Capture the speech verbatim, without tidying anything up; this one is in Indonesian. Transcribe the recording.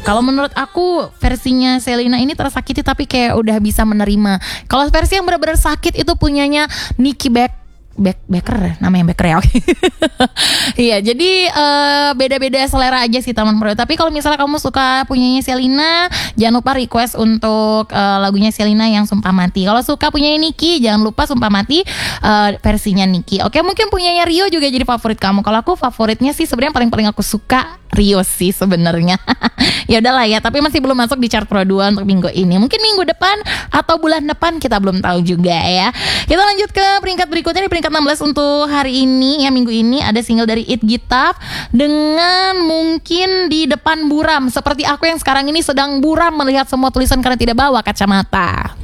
Kalau menurut aku versinya Selena ini tersakiti tapi kayak udah bisa menerima. Kalau versi yang benar-benar sakit itu punyanya Nicki Beck Back, Baker namanya Baker ya, oke. Iya, jadi uh, beda-beda selera aja sih teman bro. Tapi kalau misalnya kamu suka punyanya Selena, jangan lupa request untuk uh, lagunya Selena yang Sumpah Mati. Kalau suka punyanya Nicki, jangan lupa Sumpah Mati uh, versinya Nicki. Oke, mungkin punyanya Rio juga jadi favorit kamu. Kalau aku favoritnya sih sebenarnya paling-paling aku suka Rio sih sebenarnya. Ya udahlah ya, tapi masih belum masuk di chart Pro dua untuk minggu ini. Mungkin minggu depan atau bulan depan kita belum tahu juga ya. Kita lanjut ke peringkat berikutnya. Di peringkat enam belas untuk hari ini ya, minggu ini ada single dari It Gitaf dengan mungkin di depan buram seperti aku yang sekarang ini sedang buram melihat semua tulisan karena tidak bawa kacamata.